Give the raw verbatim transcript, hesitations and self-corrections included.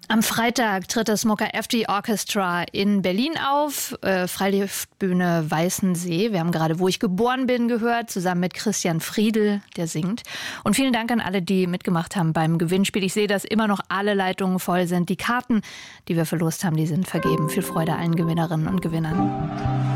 Am Freitag tritt das Smokey F G Orchestra in Berlin auf, äh, Freilichtbühne Weißensee. Wir haben gerade Wo ich geboren bin gehört, zusammen mit Christian Friedl, der singt. Und vielen Dank an alle, die mitgemacht haben beim Gewinnspiel. Ich sehe, dass immer noch alle Leitungen voll sind. Die Karten, die wir verlost haben, die sind vergeben. Viel Freude allen Gewinnerinnen und Gewinnern.